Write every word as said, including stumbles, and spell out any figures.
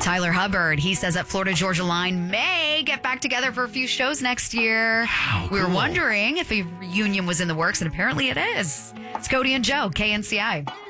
Tyler Hubbard, he says that Florida Georgia Line may get back together for a few shows next year. Wow, We were cool. wondering if a reunion was in the works, and apparently it is. It's Cody and Joe, K N C I.